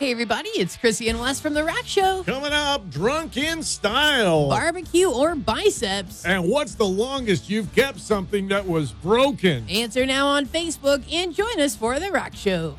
Hey, everybody, it's Chrissy and Wes from The Rack Show. Coming up, drunk in style. Barbecue or biceps? And what's the longest you've kept something that was broken? Answer now on Facebook and join us for The Rack Show.